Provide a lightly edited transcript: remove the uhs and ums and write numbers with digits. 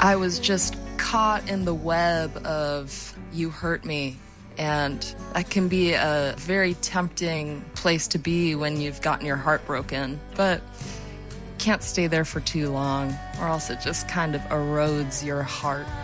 I was just caught in the web of "you hurt me," and that can be a very tempting place to be when you've gotten your heart broken, but can't stay there for too long, or else it just kind of erodes your heart.